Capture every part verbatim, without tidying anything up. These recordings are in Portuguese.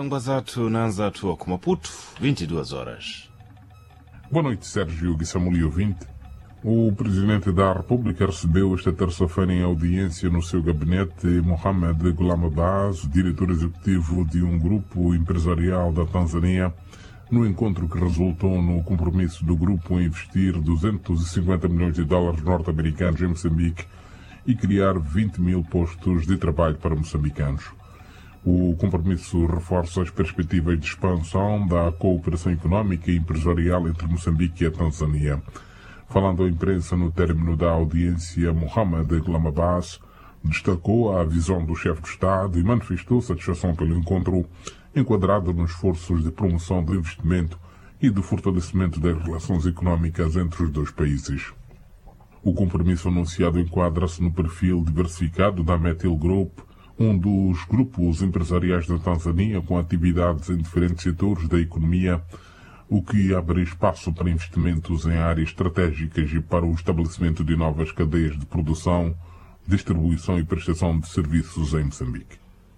Hangwazatu Nanzatu wa Maputo, vinte e duas horas. Boa noite, Sérgio Guissamuli ouvinte. O Presidente da República recebeu esta terça-feira em audiência no seu gabinete Mohamed Ghulam Abbas, diretor executivo de um grupo empresarial da Tanzânia, no encontro que resultou no compromisso do grupo em investir duzentos e cinquenta milhões de dólares norte-americanos em Moçambique e criar vinte mil postos de trabalho para moçambicanos. O compromisso reforça as perspectivas de expansão da cooperação económica e empresarial entre Moçambique e a Tanzânia. Falando à imprensa no término da audiência, Mohamed Ghulam Abbas destacou a visão do chefe de Estado e manifestou satisfação pelo encontro, enquadrado nos esforços de promoção do investimento e do fortalecimento das relações económicas entre os dois países. O compromisso anunciado enquadra-se no perfil diversificado da Metil Group, um dos grupos empresariais da Tanzânia com atividades em diferentes setores da economia, o que abre espaço para investimentos em áreas estratégicas e para o estabelecimento de novas cadeias de produção, distribuição e prestação de serviços em Moçambique.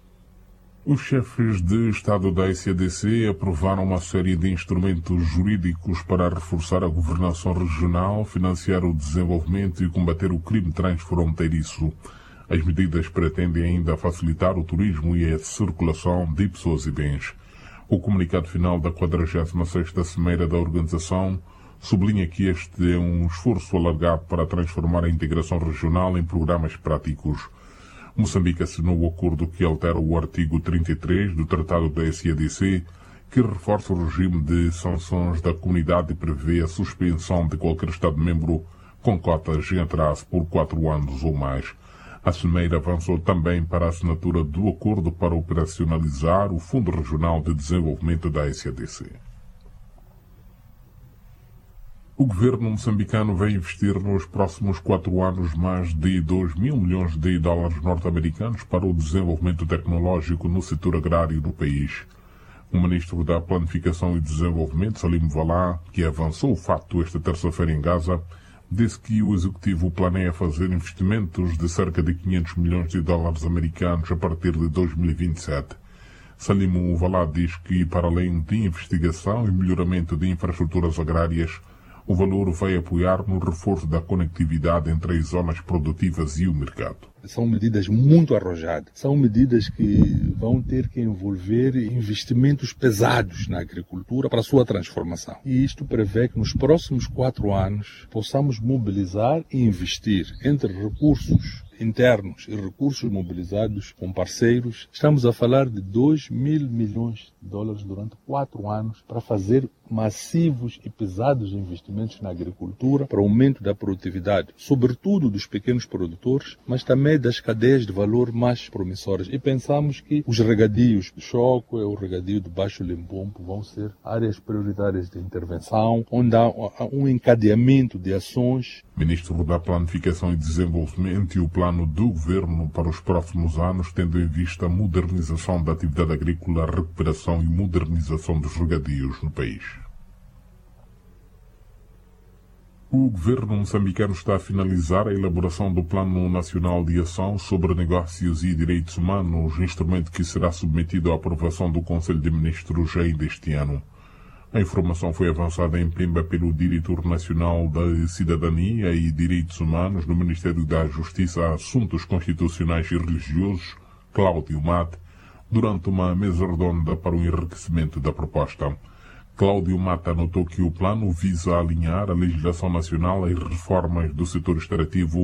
Os chefes de Estado da S A D C aprovaram uma série de instrumentos jurídicos para reforçar a governação regional, financiar o desenvolvimento e combater o crime transfronteiriço. As medidas pretendem ainda facilitar o turismo e a circulação de pessoas e bens. O comunicado final da quadragésima sexta Cimeira da organização sublinha que este é um esforço alargado para transformar a integração regional em programas práticos. Moçambique assinou o acordo que altera o artigo trinta e três do Tratado da S A D C, que reforça o regime de sanções da comunidade e prevê a suspensão de qualquer Estado-membro com cotas em atraso por quatro anos ou mais. A Cimeira avançou também para a assinatura do acordo para operacionalizar o Fundo Regional de Desenvolvimento da S A D C. O governo moçambicano vai investir nos próximos quatro anos mais de dois mil milhões de dólares norte-americanos para o desenvolvimento tecnológico no setor agrário do país. O ministro da Planificação e Desenvolvimento, Salim Valá, que avançou o facto esta terça-feira em Gaza, disse que o executivo planeia fazer investimentos de cerca de quinhentos milhões de dólares americanos a partir de dois mil e vinte e sete. Salim Valá diz que, para além de investigação e melhoramento de infraestruturas agrárias, o valor vai apoiar no reforço da conectividade entre as zonas produtivas e o mercado. São medidas muito arrojadas. São medidas que vão ter que envolver investimentos pesados na agricultura para a sua transformação. E isto prevê que nos próximos quatro anos possamos mobilizar e investir entre recursos internos e recursos mobilizados com parceiros. Estamos a falar de dois mil milhões de dólares durante quatro anos para fazer massivos e pesados investimentos na agricultura para o aumento da produtividade, sobretudo dos pequenos produtores, mas também das cadeias de valor mais promissoras. E pensamos que os regadios de Choco e o regadio de Baixo Limpompo vão ser áreas prioritárias de intervenção, onde há um encadeamento de ações. Ministro da Planificação e Desenvolvimento e o plano do governo para os próximos anos, tendo em vista a modernização da atividade agrícola, a recuperação e modernização dos regadios no país. O governo moçambicano está a finalizar a elaboração do Plano Nacional de Ação sobre Negócios e Direitos Humanos, instrumento que será submetido à aprovação do Conselho de Ministros ainda este ano. A informação foi avançada em Pemba pelo Diretor Nacional da Cidadania e Direitos Humanos no Ministério da Justiça, Assuntos Constitucionais e Religiosos, Cláudio Mate, durante uma mesa redonda para o enriquecimento da proposta. Cláudio Mata anotou que o plano visa alinhar a legislação nacional às reformas do setor extrativo